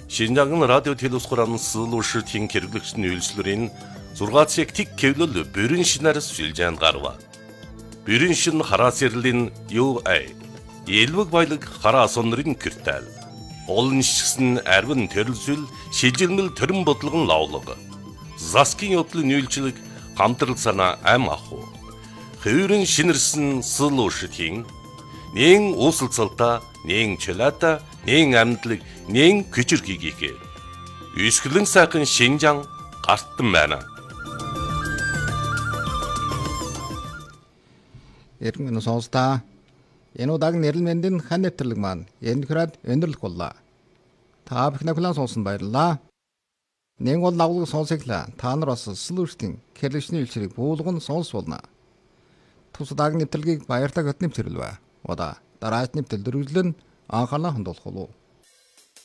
Шинжаан радио телевизхуран сылууштын хэрэглэгчний үйлчлэрийн 6 цаг тик кевлэл бүрэн шинээр сүлжээнд гарва. Бүрэн шин хараас ярлийн UA Элвэг баялаг хараа сонрын киртэл. Олон шигсэн арвин төрөлсөл шилжилмэл төрөн бодлогон лавлага. Заскин явдлын үйлчлэг хамтрал санаа ам аху. Хэврэн шинэрсэн сылууштын нэн уусалцалта, нэн чөлата, нэн амьдлаг, нэн күчирхийгээ. Үсгэлэн сайхан Шинжаан гартан байна. Эргэн сонсдаа энэ удаагийн нэрлэмэндийн хан нэвтрэлэг маань энэхрээд өндөрлөх боллоо. Та бүхэн хүлээн сонсон баярлалаа. Нэг бол лавлаг сонсоглаа. Та нар бас сэлүүртийн хэрэглэгчний үйлчлэгийг буулган сонсволно. Тус удаагийн нэвтрэлгийг баяртай хөтнөв төрөлвэ. Удаа дараагийн нэвтрэл дөрвөлн анхаалаа хандуулах болов.